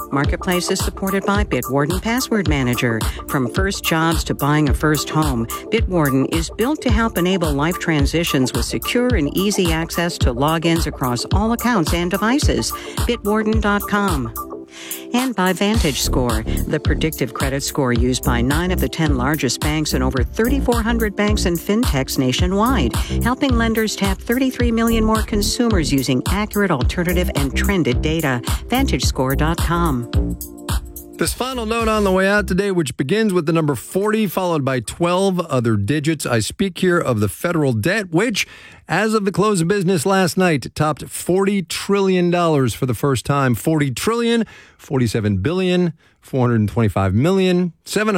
Marketplace is supported by Bitwarden Password Manager. From first jobs to buying a first home, Bitwarden is built to help enable life transitions with secure and easy access to logins across all accounts and devices. Bitwarden.com. And by VantageScore, the predictive credit score used by 9 of the 10 largest banks and over 3,400 banks and fintechs nationwide, helping lenders tap 33 million more consumers using accurate, alternative, and trended data. VantageScore.com. This final note on the way out today, which begins with the number 40, followed by 12 other digits. I speak here of the federal debt, which, as of the close of business last night, topped $40 trillion for the first time. $40 trillion, $47 billion, $425 million,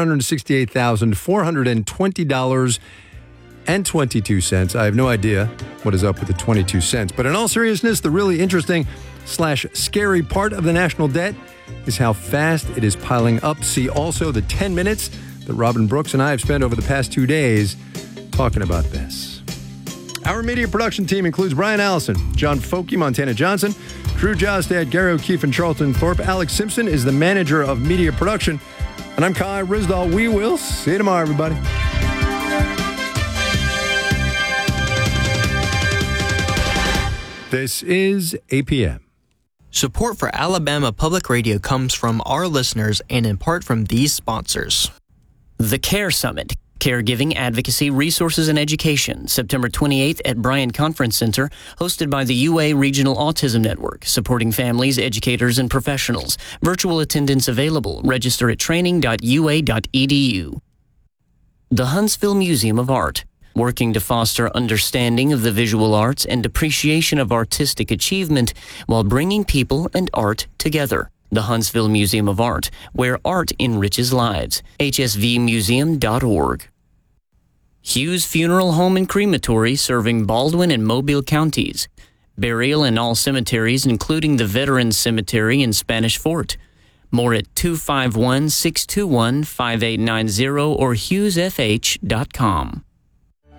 $768,420.22. I have no idea what is up with the 22 cents. But in all seriousness, the really interesting / scary part of the national debt is how fast it is piling up. See also the 10 minutes that Robin Brooks and I have spent over the past 2 days talking about this. Our media production team includes Brian Allison, John Folke, Montana Johnson, Drew Jostad, Gary O'Keefe, and Charlton Thorpe. Alex Simpson is the manager of media production. And I'm Kai Risdall. We will see you tomorrow, everybody. This is APM. Support for Alabama Public Radio comes from our listeners and in part from these sponsors. The CARE Summit, Caregiving, Advocacy, Resources, and Education, September 28th at Bryan Conference Center, hosted by the UA Regional Autism Network, supporting families, educators, and professionals. Virtual attendance available. Register at training.ua.edu. The Huntsville Museum of Art, working to foster understanding of the visual arts and appreciation of artistic achievement while bringing people and art together. The Huntsville Museum of Art, where art enriches lives. hsvmuseum.org. Hughes Funeral Home and Crematory, serving Baldwin and Mobile counties. Burial in all cemeteries, including the Veterans Cemetery in Spanish Fort. More at 251-621-5890 or hughesfh.com.